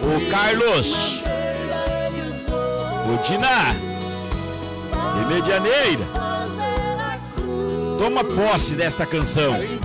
O Carlos, o Diná de Medianeira, toma posse desta canção.